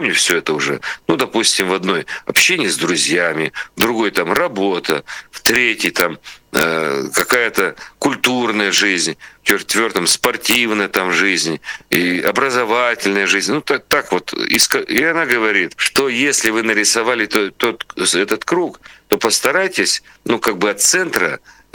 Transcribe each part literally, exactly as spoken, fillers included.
Мне все это уже, ну, допустим, в одной общение с друзьями, в другой там работа, в третьей там э, какая-то культурная жизнь, в четвертом спортивная там жизнь и образовательная жизнь. Ну, так, так вот. И она говорит, что если вы нарисовали тот, тот, этот круг, то постарайтесь, ну, как бы от центра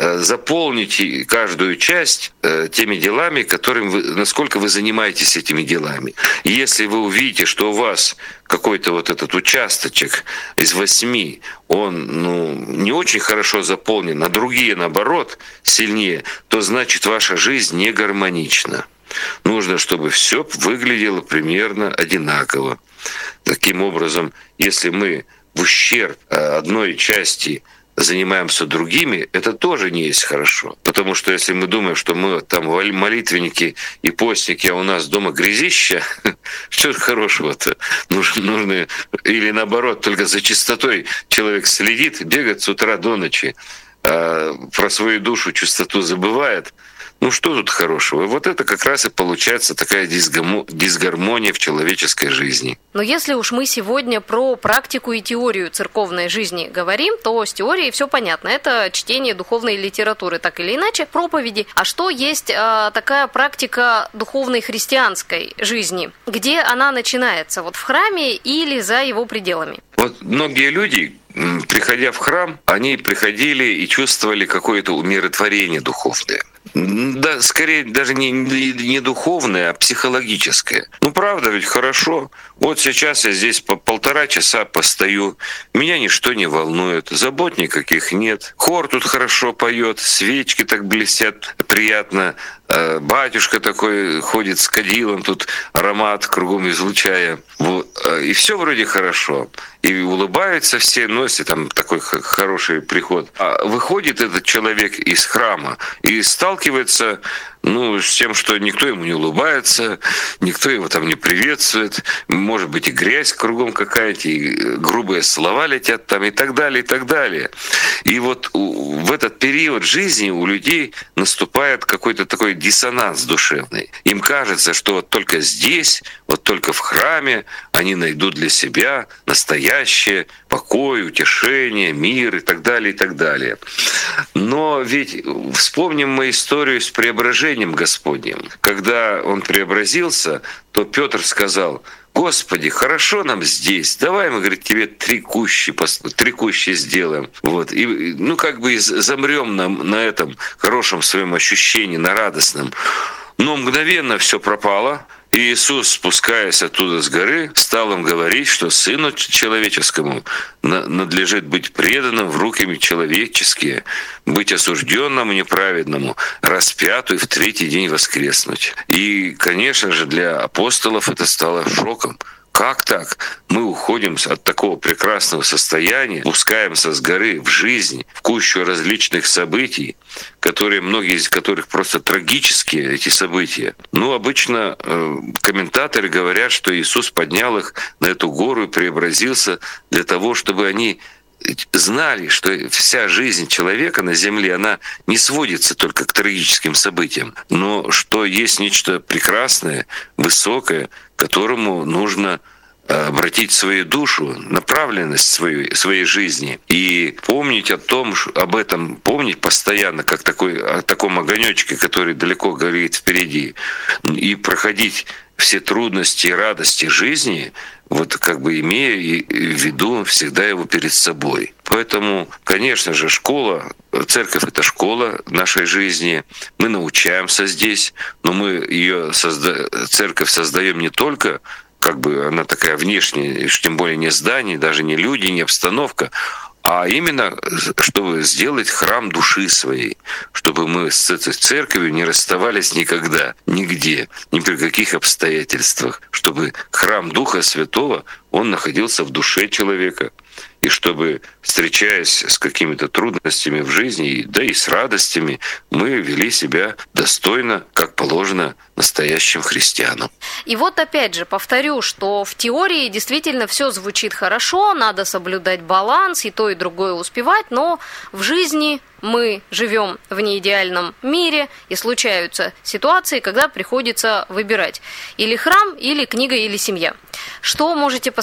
заполните каждую часть теми делами, которым вы, насколько вы занимаетесь этими делами. И если вы увидите, что у вас какой-то вот этот участочек из восьми, он ну, не очень хорошо заполнен, а другие, наоборот, сильнее, то значит ваша жизнь не гармонична. Нужно, чтобы все выглядело примерно одинаково. Таким образом, если мы в ущерб одной части занимаемся другими, это тоже не есть хорошо. Потому что если мы думаем, что мы там молитвенники и постники, а у нас дома грязища, что хорошего-то? Нужно, нужно, или наоборот, только за чистотой человек следит, бегает с утра до ночи, а про свою душу, чистоту забывает. Ну что тут хорошего? И вот это как раз и получается такая дисгармония в человеческой жизни. Но если уж мы сегодня про практику и теорию церковной жизни говорим, то с теорией все понятно. Это чтение духовной литературы, так или иначе, проповеди. А что есть а, такая практика духовной христианской жизни? Где она начинается? Вот в храме или за его пределами? Вот многие люди, приходя в храм, они приходили и чувствовали какое-то умиротворение духовное. Да, скорее даже не, не духовное, а психологическое. Ну, правда, ведь хорошо. Вот сейчас я здесь по полтора часа постою, меня ничто не волнует, забот никаких нет. Хор тут хорошо поет, свечки так блестят, приятно. Батюшка такой ходит с кадилом, тут аромат кругом излучая. Вот. И все вроде хорошо. И улыбаются все, носят там такой хороший приход. А выходит этот человек из храма и сталкивается ну, с тем, что никто ему не улыбается, никто его там не приветствует, может быть и грязь кругом какая-то, и грубые слова летят там и так далее, и так далее. И вот в этот период жизни у людей наступает какой-то такой диссонанс душевный. Им кажется, что вот только здесь, вот только в храме они найдут для себя настоящее покой, утешение, мир и так далее, и так далее. Но ведь вспомним мы историю с преображением Господним. Когда Он преобразился, то Петр сказал: Господи, хорошо нам здесь, давай мы, говорит, тебе три кущи, три кущи сделаем. Вот. И, ну, как бы замрем на, на этом хорошем своем ощущении, на радостном. Но мгновенно все пропало. И Иисус, спускаясь оттуда с горы, стал им говорить, что Сыну Человеческому надлежит быть преданным в руки человеческие, быть осужденному неправедному, распяту и в третий день воскреснуть. И, конечно же, для апостолов это стало шоком. Как так? Мы уходим от такого прекрасного состояния, спускаемся с горы в жизнь, в кучу различных событий, которые, многие из которых просто трагические, эти события. Ну, обычно э, комментаторы говорят, что Иисус поднял их на эту гору и преобразился для того, чтобы они знали, что вся жизнь человека на земле, она не сводится только к трагическим событиям, но что есть нечто прекрасное, высокое, к которому нужно обратить свою душу, направленность своей, своей жизни и помнить о том, об этом, помнить постоянно, как такой, о таком огонечке, который далеко горит впереди, и проходить все трудности и радости жизни, вот как бы имея в виду всегда его перед собой. Поэтому, конечно же, школа, церковь — это школа нашей жизни. Мы научаемся здесь, но мы ее созда... церковь создаем не только, как бы она такая внешняя, тем более не здание, даже не люди, не обстановка, а именно, чтобы сделать храм души своей, чтобы мы с этой церковью не расставались никогда, нигде, ни при каких обстоятельствах, чтобы храм Духа Святого, он находился в душе человека, и чтобы, встречаясь с какими-то трудностями в жизни, да и с радостями, мы вели себя достойно, как положено настоящим христианам. И вот опять же повторю, что в теории действительно все звучит хорошо, надо соблюдать баланс, и то, и другое успевать, но в жизни мы живем в неидеальном мире, и случаются ситуации, когда приходится выбирать или храм, или книга, или семья. Что можете посоветовать?